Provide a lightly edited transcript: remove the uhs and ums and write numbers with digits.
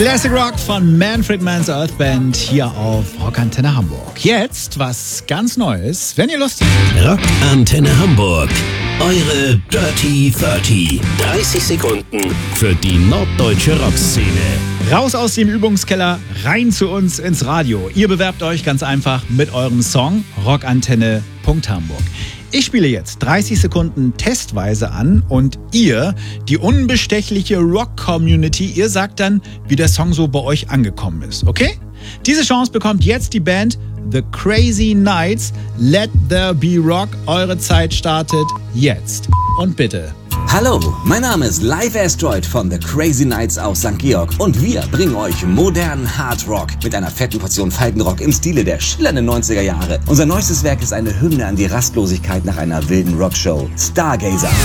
Classic Rock von Manfred Mann's Earth Band hier auf Rockantenne Hamburg. Jetzt was ganz Neues, wenn ihr Lust habt. Rockantenne Hamburg. Eure Dirty 30. 30 Sekunden für die norddeutsche Rockszene. Raus aus dem Übungskeller, rein zu uns ins Radio. Ihr bewerbt euch ganz einfach mit eurem Song rockantenne.hamburg. Ich spiele jetzt 30 Sekunden testweise an und ihr, die unbestechliche Rock-Community, ihr sagt dann, wie der Song so bei euch angekommen ist, okay? Diese Chance bekommt jetzt die Band The Crazy Knights. Let There Be Rock. Eure Zeit startet jetzt. Und bitte. Hallo, mein Name ist Live Asteroid von The Crazy Knights aus St. Georg und wir bringen euch modernen Hard Rock mit einer fetten Portion Faltenrock im Stile der schillernden 90er Jahre. Unser neuestes Werk ist eine Hymne an die Rastlosigkeit nach einer wilden Rockshow. Stargazer.